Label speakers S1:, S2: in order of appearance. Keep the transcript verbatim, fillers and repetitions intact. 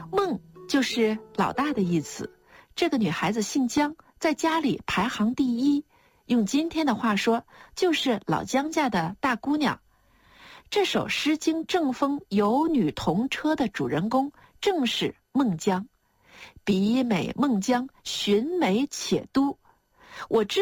S1: 孟就是老大的意思。这个女孩子姓姜，在家里排行第一，用今天的话说，就是老姜家的大姑娘。这首《诗经·正风·有女同车》的主人公正是孟姜。比美孟姜，寻美且都。我知